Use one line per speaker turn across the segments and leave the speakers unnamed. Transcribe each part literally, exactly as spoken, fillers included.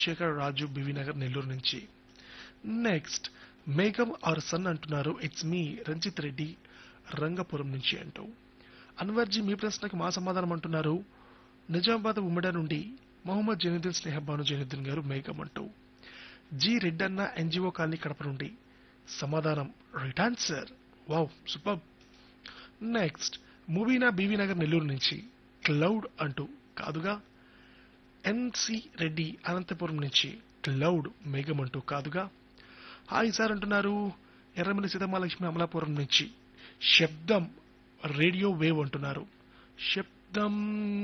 శేఖర్ రాజు BV Nagar Nellore నుంచి. Next మేఘం are sun అంటున్నారు. ఇట్స్ మీ రంజిత్ రెడ్డి రంగపురం నుంచి అంటూ. అన్వర్జీ మీ ప్రశ్నకు మా సమాధానం అంటున్నారు. నిజామాబాద్ ఉమ్మడి నుండి మొహమ్మద్ జైనుద్దీన్ స్నేహబాను జైనుద్దీన్ గారు మేఘం అంటూ. G Reddanna NGO colony Kadapa నుండి సమాధానం right answer. Wow super. Next మూవీనా BV Nagar Nellore నుంచి క్లౌడ్ అంటూ. కాదుగా. ఎన్సి రెడ్డి అనంతపురం నుంచి క్లౌడ్ మేఘం అంటూ. కాదుగా. హాయ్ సార్ అంటున్నారు ఎర్రమల్లి సీతమాలక్ష్మి అమలాపురం నుంచి శబ్దం రేడియో వేవ్ అంటున్నారు. శబ్దం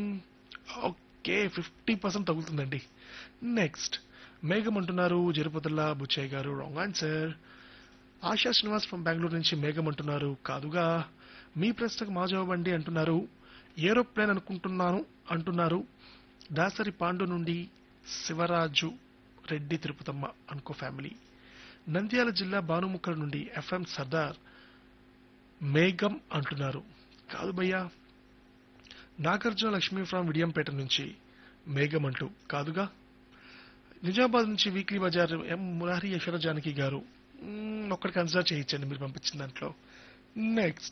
ఓకే ఫిఫ్టీ పర్సెంట్ తగులుతుందండి. నెక్స్ట్ మేఘం అంటున్నారు జరుపతుల్లా బుచ్చయ్య గారు wrong answer. ASHA Srinivas from Bengaluru నుంచి మేఘం అంటున్నారు. కాదుగా. మీ ప్రశ్నకు మా జవాబు అండి అంటున్నారు. ఏరోప్లేన్ అనుకుంటున్నాను అంటున్నారు. దాసరి పాండు నుండి శివరాజు రెడ్డి తిరుపతమ్మ అనుకో ఫ్యామిలీ. నంద్యాల జిల్లా బానుముక్కల నుండి ఎఫ్ఎం సర్దార్ మేఘం అంటున్నారు. కాదు భయ్యా. నాగార్జున లక్ష్మీ ఫ్రమ్ విడియంపేట నుంచి మేఘం అంటూ. కాదుగా. నిజామాబాద్ నుంచి వీక్లీ బజార్ ఎం మురారి యశ్వర జానకి గారు మ్మ్, ఒక్కటి కన్సిడర్ చేయించండి మీరు పంపించిన దాంట్లో. నెక్స్ట్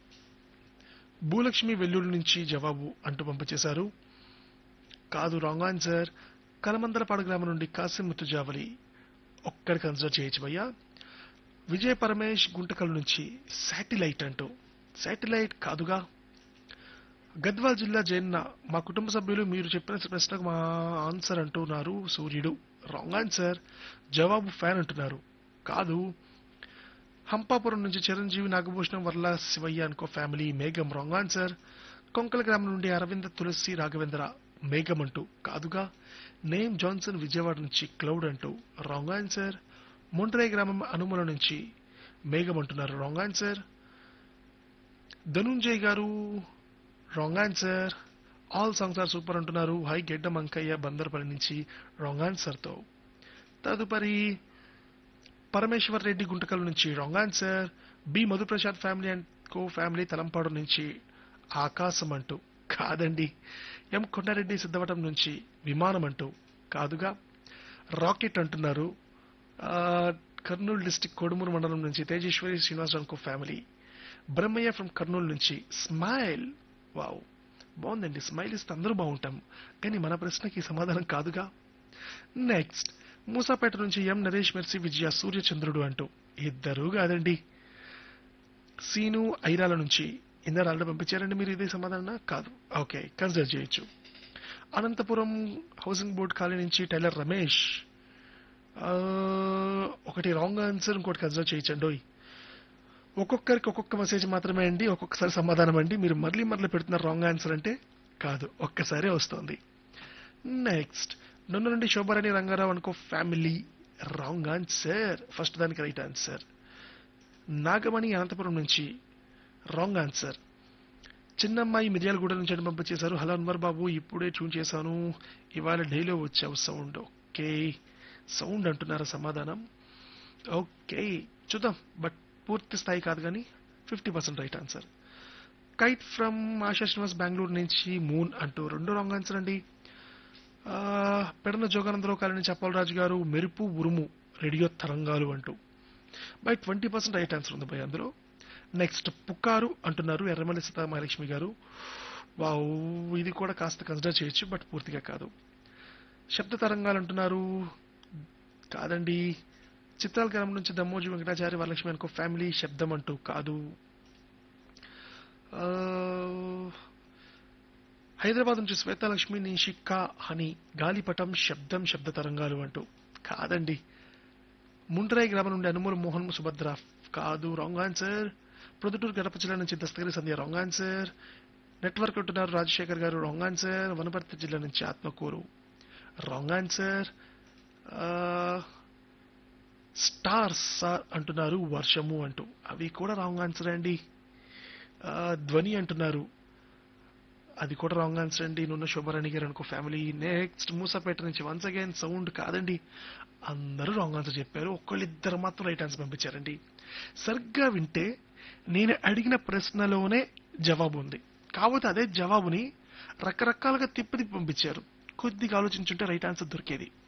భూలక్ష్మి వెల్లుల్లి నుంచి జవాబు అంటూ పంపించేశారు. కాదు రాంగ్ ఆన్సర్. కలమందరపాడు గ్రామం నుండి కాసిం ముతుజావలి ఒక్కడి కన్సిడర్ చేయొచ్చు భయ్యా. విజయ పరమేష్ గుంటకల్ నుంచి శాటిలైట్ అంటూ. శాటిలైట్ కాదుగా. గద్వాల్ జిల్లా జైన్న మా కుటుంబ సభ్యులు మీరు చెప్పిన ప్రశ్నకు మా ఆన్సర్ అంటున్నారు. సూర్యుడు రాంగ్ ఆన్సర్. జవాబు ఫ్యాన్ అంటున్నారు. కాదు. హంపాపురం నుంచి చిరంజీవి నాగభూషణం వర్ల శివయ్య అనుకో ఫ్యామిలీ మేఘం రాంగ్ ఆన్సర్. కొంకల గ్రామం నుండి అరవింద తులసి రాఘవేంద్ర మేఘం అంటూ. కాదుగా. నేమ్ జాన్సన్ విజయవాడ నుంచి క్లౌడ్ అంటూ. Wrong answer. మొండ్రై గ్రామం అనుమల నుంచి మేఘం అంటున్నారు. Wrong answer. ధనుంజయ్ గారు wrong answer. All songs are super అంటున్నారు. హై గెడ్డ మంకయ్య బందర్పల్లి నుంచి రాంగ్ ఆన్సర్ తో. తదుపరి పరమేశ్వర్ రెడ్డి గుంటకల్ నుంచి wrong answer. B Madhu Prasad family and co family Talampadu నుంచి ఆకాశం అంటూ. కాదండి. ఎం కొండారెడ్డి సిద్ధవటం నుంచి విమానం అంటూ. కాదుగా. రాకెట్ అంటున్నారు. ఆ, కర్నూలు డిస్టిక్ కోడుమూరు మండలం నుంచి తేజేశ్వరి శ్రీనివాస్ అనుకో ఫ్యామిలీ. బ్రహ్మయ్య ఫ్రమ్ కర్నూలు నుంచి స్మైల్. వావ్ బాగుందండి. స్మైల్ ఇస్తే అందరూ బాగుంటాం కానీ మన ప్రశ్నకి సమాధానం కాదుగా. నెక్స్ట్ మూసాపేట నుంచి ఎం నరేష్ మెర్సీ విజయ సూర్యచంద్రుడు అంటూ. ఇద్దరు కాదండి. సీను ఐరాల నుంచి ఇందరు ఆల్రెడీ పంపించారండి మీరు. ఇదే సమాధానం కాదు. ఓకే కన్సిడర్ చేయొచ్చు. అనంతపురం హౌసింగ్ బోర్డ్ కాలనీ నుంచి టైలర్ రమేష్ ఆ, ఒకటి రాంగ్ ఆన్సర్ ఇంకోటి కన్సిడర్ చేయొచ్చండి. ఒక్కొక్కరికి ఒక్కొక్క మెసేజ్ మాత్రమే అండి. ఒక్కొక్కసారి సమాధానం అండి. మీరు మళ్ళీ మళ్ళీ పెడుతున్నారు రాంగ్ ఆన్సర్ అంటే కాదు. ఒక్కసారే వస్తుంది. నెక్స్ట్ నన్ను నుండి శోభారాణి రంగారావు అనుకో ఫ్యామిలీ రాంగ్ ఆన్సర్. ఫస్ట్ దానికి రైట్ ఆన్సర్. నాగమణి అనంతపురం నుంచి రాంగ్ ఆన్సర్. చిన్నమ్మాయి మిర్యాలగూడ నుంచి అని పంపించేశారు. హలో అన్వర్ బాబు ఇప్పుడే ట్యూన్ చేశాను ఇవాళ డైలో వచ్చావు సౌండ్. ఓకే సౌండ్ అంటున్నారా సమాధానం. ఓకే చూద్దాం బట్ పూర్తి స్థాయి కాదు కానీ fifty percent right answer. Kite from ASHA Srinivas Bengaluru నుంచి మూన్ అంటూ. రెండు రాంగ్ ఆన్సర్ అండి. ఆ, పెడన జోగానందరావు కాలనీ నుంచి అప్పలరాజు గారు మెరుపు ఉరుము రేడియో తరంగాలు అంటూ. By twenty percent right answer ఉంది భయ్ అందులో. నెక్స్ట్ పుకారు అంటున్నారు ఎర్రమల్లి సీతామహాలక్ష్మి గారు. వావ్ ఇది కూడా కాస్త కన్సిడర్ చేయొచ్చు బట్ పూర్తిగా కాదు. శబ్ద తరంగాలు అంటున్నారు. కాదండి. చిత్రాల గ్రామం నుంచి దమ్మోజీ వెంకటాచారి వరలక్ష్మి అనుకో ఫ్యామిలీ శబ్దం అంటూ. కాదు. ఆ, హైదరాబాద్ నుంచి శ్వేతాలక్ష్మి నిషికా హని గాలిపటం శబ్దం శబ్ద తరంగాలు అంటూ. కాదండి. ముండ్రాయి గ్రామం నుండి అనుమూల మోహన్ సుభద్ర. కాదు రాంగ్ ఆన్సర్. ప్రొద్దుటూరు గడప జిల్లా నుంచి దస్తగిరి సంధ్య రాంగ్ ఆన్సర్. నెట్వర్క్ అంటున్నారు రాజశేఖర్ గారు రాంగ్ ఆన్సర్. వనపర్తి జిల్లా నుంచి Atmakur wrong answer. Stars sir అంటున్నారు వర్షము అంటూ. అవి కూడా రాంగ్ ఆన్సర్ అండి. ఆ, ధ్వని అంటున్నారు. అది కూడా రాంగ్ ఆన్సర్ అండి. నున్న శోభారాణి గారు అనుకో ఫ్యామిలీ. నెక్స్ట్ మూసాపేట నుంచి వన్స్ అగైన్ సౌండ్. కాదండి. అందరూ రాంగ్ ఆన్సర్ చెప్పారు. ఒక్కళ్ళిద్దరు మాత్రం రైట్ ఆన్సర్ పంపించారండి. సరిగ్గా వింటే నేను అడిగిన ప్రశ్నలోనే జవాబు ఉంది కాకపోతే అదే జవాబుని రకరకాలుగా తిప్పి తిప్పి పంపించారు. కొద్దిగా ఆలోచించుంటే రైట్ ఆన్సర్ దొరికేది.